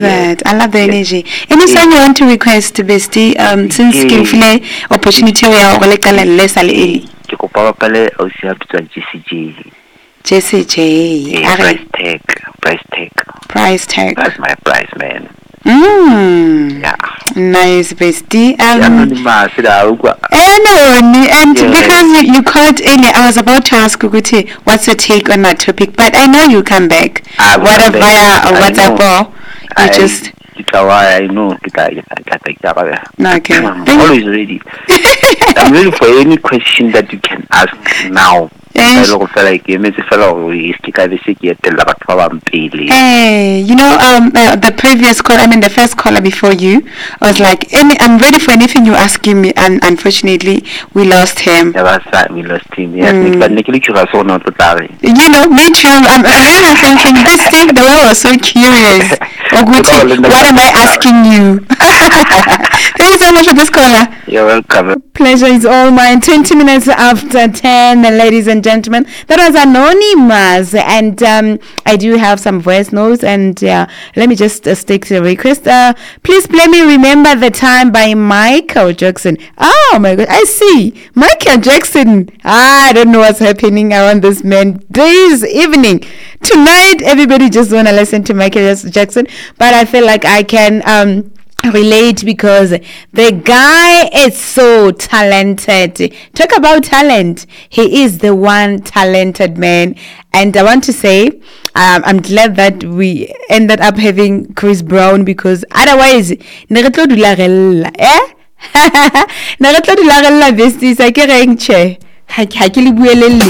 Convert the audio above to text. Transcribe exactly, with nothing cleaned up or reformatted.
That I love the energy. Any Yes. song you want to request, Bestie? Um, since Yes. you feel opportunity we are going to less early. Ke kopa ba pale ausi ha bitswang Jessie J. Jesse J. Eh, Are price tag, price tag. price tag. That's my price, man. Mm. Yeah. Nice, Bestie. Yeah, Um. anonymous, da ukwa. Anyway, and Yeah. because you, you called earlier, I was about to ask Uguti, what's your take on that topic? But I know you come back. I will Whether come back. via or I WhatsApp know. or you I, just. It's a why I know. Kita, kita, kita, kita, Okay. I'm always ready. I'm ready for any question that you can ask now. I Yes. look for like you must follow is kita basic yet the labat for pili. Hey, you know, um, uh, the previous call, I mean, the first caller before you, was like, any, I'm ready for anything you asking me, and unfortunately, we lost him. Yeah, that's right. We lost him. Yes, Mm. but Nikki you so not to tell. You know, me too. I'm, I'm really thinking, this thing, the way I was so curious. Oguti, what am I asking you? Thank you so much for this caller. You're welcome. Pleasure is all mine. twenty minutes after ten, ladies and gentlemen. That was Anonymous. And um, I do have some voice notes. And uh, let me just uh, stick to the request. Uh, please play me Remember the Time by Michael Jackson. Oh my God. I see. Michael Jackson. Ah, I don't know what's happening around this man. This evening. Tonight, everybody just want to listen to Michael Jackson. But I feel like I can... Um, relate because the guy is so talented. Talk about talent. He is the one talented man. And I want to say, um, I'm glad that we ended up having Chris Brown because otherwise, ne re tlo dula rella, eh? Ne re tlo dula rella besties, ha ke reng tjhe. Ha ke le buelelle.